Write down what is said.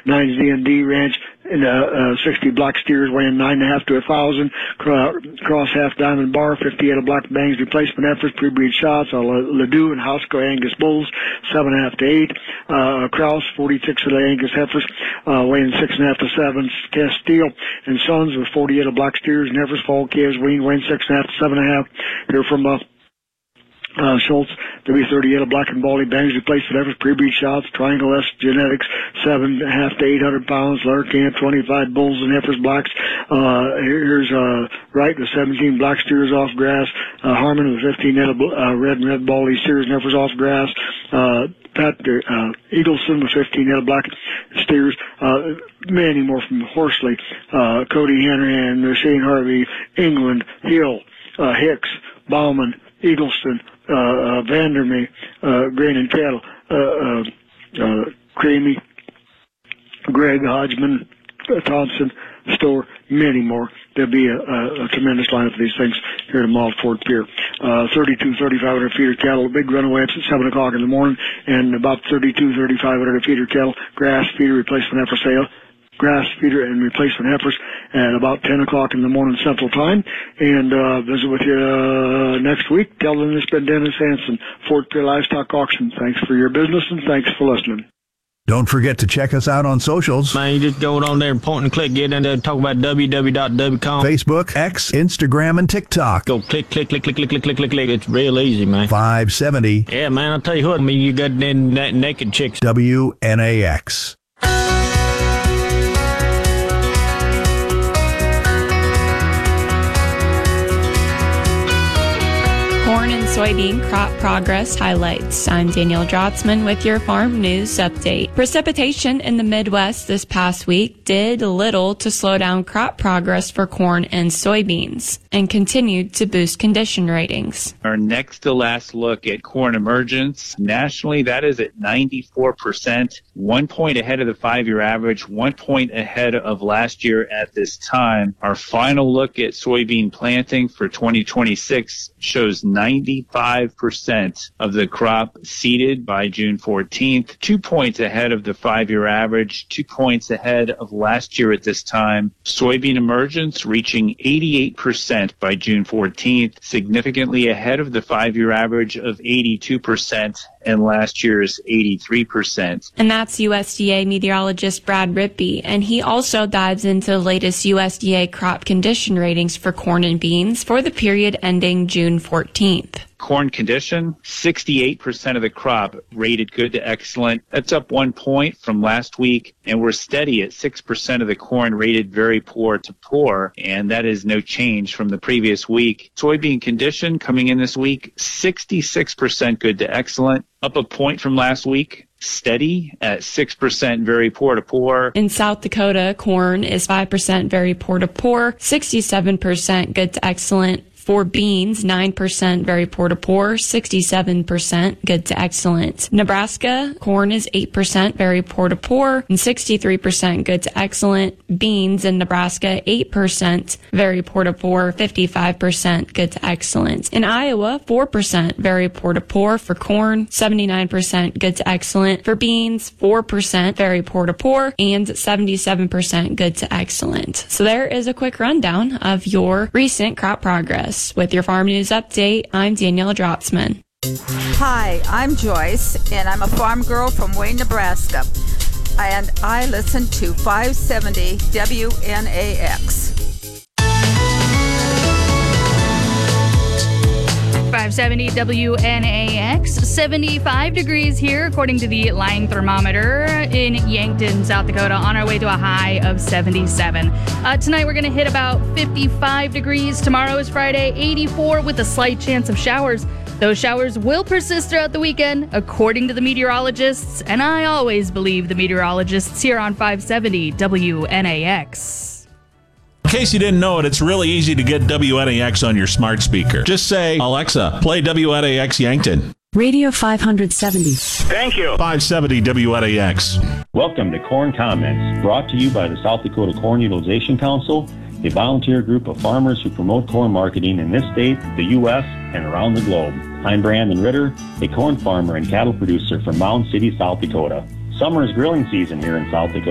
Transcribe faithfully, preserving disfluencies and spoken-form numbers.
nine Z and D Ranch, and uh, uh, sixty black steers weighing nine and a half to a thousand. Cross half diamond bar, fifty-eight of black bangs replacement efforts, pre-breed shots, uh, Ledoux and Hosco Angus bulls, seven and a half to eight. Uh, Kraus, forty-six of the Angus heifers, uh, weighing six and a half to seven. Castile and Sons with forty-eight of black steers and heifers, fall calves, weighing six and a half to seven and a half. Here from uh, Uh, Schultz, W thirty-eight of black and baldy bangs replaced with efforts, pre-breed shots, Triangle S Genetics, seven and a half to eight hundred pounds, Larkamp, twenty-five bulls and heifers blacks. Uh, here's, uh, Wright with seventeen black steers off grass, uh, Harmon with fifteen head of, uh, red and red baldy steers and heifers off grass, uh, Pat, uh, Eagleson with fifteen head of black steers, uh, many more from Horsley, uh, Cody Hanahan, Shane Harvey, England, Hill, uh, Hicks, Bauman, Eagleston, uh, uh, Vandermeer, uh, Grain and Cattle, uh, uh, uh, Creamy, Greg Hodgman, uh, Thompson, Store, many more. There'll be a, a, a tremendous lineup of these things here at Malt Ford Pier. Uh, thirty-two, thirty-five hundred feeder cattle, big runaway ups at seven o'clock in the morning, and about thirty-two, thirty-five hundred feeder cattle, grass feeder replacement heifer sale. Grass feeder and replacement heifers at about ten o'clock in the morning Central Time. And uh, visit with you uh, next week. Tell them it's been Dennis Hansen, Fort Pier Livestock Auction. Thanks for your business and thanks for listening. Don't forget to check us out on socials. Man, you just go on there and point and click, get in there and talk about w w w dot w com. Facebook, X, Instagram, and TikTok. Go click, click, click, click, click, click, click, click, click. It's real easy, man. five seventy. Yeah, man, I'll tell you what, I mean, you got them that naked chicks. W N A X. Corn and soybean crop progress highlights. I'm Danielle Drotzman with your farm news update. Precipitation in the Midwest this past week did little to slow down crop progress for corn and soybeans and continued to boost condition ratings. Our next to last look at corn emergence. Nationally, that is at ninety-four percent, one point ahead of the five-year average, one point ahead of last year at this time. Our final look at soybean planting for twenty twenty-six shows ninety-five percent of the crop seeded by June fourteenth, two points ahead of the five-year average, two points ahead of last year at this time. Soybean emergence reaching eighty-eight percent by June fourteenth, significantly ahead of the five-year average of eighty-two percent and last year's eighty-three percent. And that's U S D A meteorologist Brad Rippey, and he also dives into the latest U S D A crop condition ratings for corn and beans for the period ending June fourteenth. Corn condition, sixty-eight percent of the crop rated good to excellent. That's up one point from last week, and we're steady at six percent of the corn rated very poor to poor, and that is no change from the previous week. Soybean condition coming in this week, sixty-six percent good to excellent, up a point from last week. Steady at six percent very poor to poor. In South Dakota, corn is five percent very poor to poor, sixty-seven percent good to excellent. For beans, nine percent very poor to poor, sixty-seven percent good to excellent. Nebraska, corn is eight percent very poor to poor, and sixty-three percent good to excellent. Beans in Nebraska, eight percent very poor to poor, fifty-five percent good to excellent. In Iowa, four percent very poor to poor for corn, seventy-nine percent good to excellent. For beans, four percent very poor to poor, and seventy-seven percent good to excellent. So there is a quick rundown of your recent crop progress. With your Farm News Update, I'm Danielle Drotzman. Hi, I'm Joyce, and I'm a farm girl from Wayne, Nebraska. And I listen to five seventy W N A X. five seventy W N A X, seventy-five degrees here according to the line thermometer in Yankton, South Dakota, on our way to a high of seventy-seven. Uh, tonight we're going to hit about fifty-five degrees. Tomorrow is Friday, eighty-four with a slight chance of showers. Those showers will persist throughout the weekend, according to the meteorologists, and I always believe the meteorologists here on five seventy W N A X. In case you didn't know it, it's really easy to get W N A X on your smart speaker. Just say, Alexa, play W N A X Yankton. Radio five seventy. Thank you. five seventy W N A X. Welcome to Corn Comments, brought to you by the South Dakota Corn Utilization Council, a volunteer group of farmers who promote corn marketing in this state, the U S, and around the globe. I'm Brandon Ritter, a corn farmer and cattle producer from Mound City, South Dakota. Summer is grilling season here in South Dakota.